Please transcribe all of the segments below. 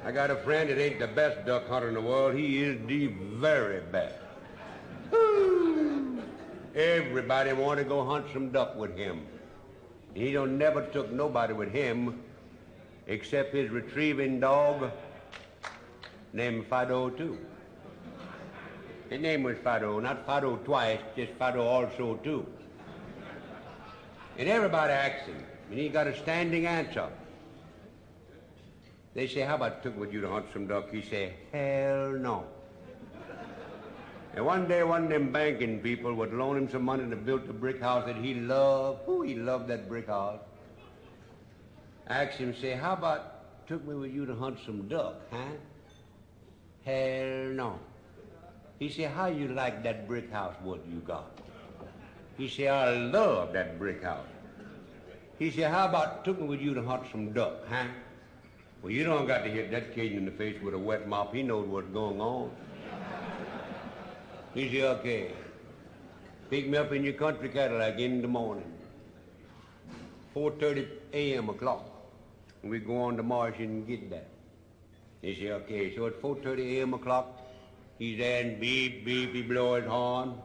I got a friend that ain't the best duck hunter in the world. He is the very best. Everybody want to go hunt some duck with him. He don't never took nobody with him except his retrieving dog named Fido too. His name was Fido, not Fido twice, just Fido also too. And everybody asks him, and he got a standing answer. They say, how about took with you to hunt some duck? He say, hell no. And one day, one of them banking people would loan him some money to build the brick house that he loved. Oh, he loved that brick house. Asked him, say, how about took me with you to hunt some duck, huh? Hell no. He said, how you like that brick house, what you got? He said, I love that brick house. He said, how about took me with you to hunt some duck, huh? Well, you don't got to hit that Cajun in the face with a wet mop. He knows what's going on. He said, okay. Pick me up in your country Cadillac in the morning. 4:30 a.m. o'clock. And we go on to Marsh and get that. He said, okay. So at 4:30 a.m. o'clock, he's there and beep, beep, he blow his horn.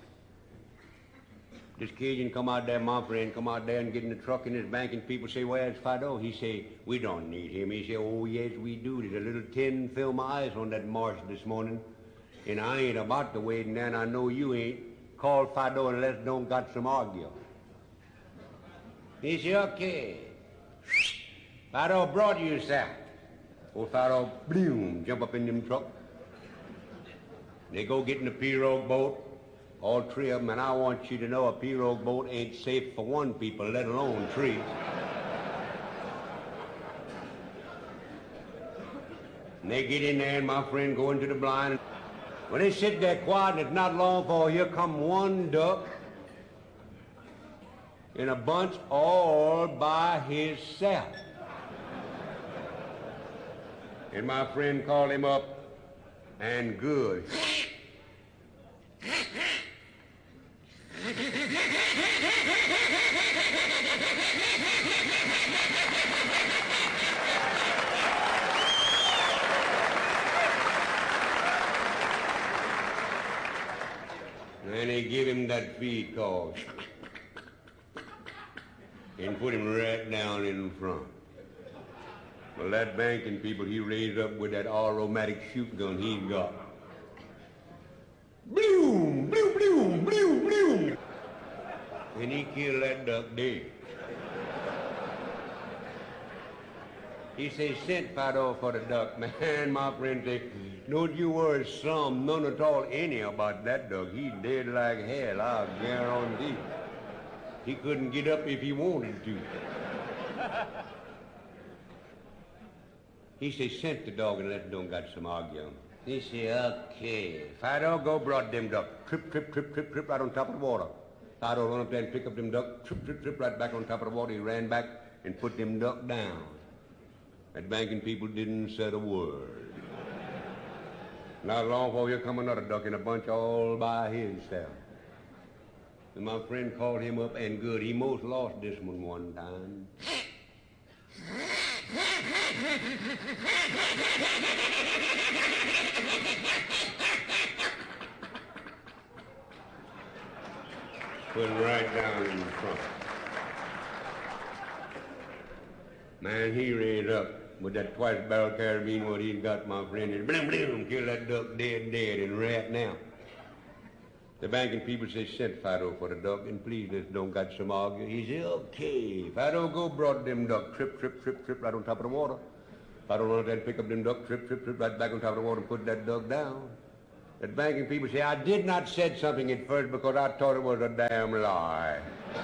This Cajun come out there, my friend, come out there and get in the truck, and his banking people say, where's Fido? He say, we don't need him. He say, oh, yes, we do. There's a little tin film of ice on that marsh this morning, and I ain't about to wait, and then I know you ain't. Call Fido and let's don't got some argue. He say, okay. Fido brought you south. Old Fido, bloom, jump up in them truck. They go get in the pirogue boat. All three of them, and I want you to know a pirogue boat ain't safe for one people, let alone three. And they get in there, and my friend go into the blind. When they sit there quiet, and it's not long for here come one duck in a bunch all by himself. And my friend called him up, and good. And they give him that feed call and put him right down in front. Well, that banking people he raised up with that automatic shoot gun he's got. Bloom, bloom, bloom, bloom, bloom. And he killed that duck dead. He says, sent Fido for the duck. Man, my friend said, don't you worry some, none at all, any about that duck. He's dead like hell, I'll guarantee. He couldn't get up if he wanted to. He said, sent the dog and let don't got some arguing. He said, okay. Fido go brought them duck. Trip, trip, trip, trip, trip right on top of the water. Fido run up there and pick up them duck. Trip, trip, trip right back on top of the water. He ran back and put them duck down. That banking people didn't say a word. Not long before here come another duck in a bunch all by himself. And my friend called him up, and good, he most lost this one time. Put him right down in the front. Man, he raised up with that twice-barrel carabine what he'd got, my friend, and blim, blim, killed that duck dead, and rat now. The banking people say, sent Fido for the duck, and please, let's don't got some argue. He said, okay. Fido go brought them duck, trip, trip, trip, trip, right on top of the water. Fido run out there and pick up them duck, trip, trip, trip, right back on top of the water and put that duck down. That banking people say, I did not said something at first because I thought it was a damn lie.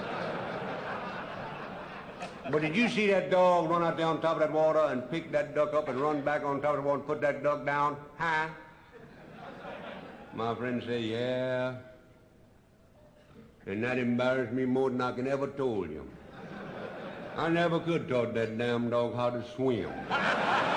But did you see that dog run out there on top of that water and pick that duck up and run back on top of the water and put that duck down? Huh? My friend said, yeah. And that embarrassed me more than I can ever told you. I never could taught that damn dog how to swim.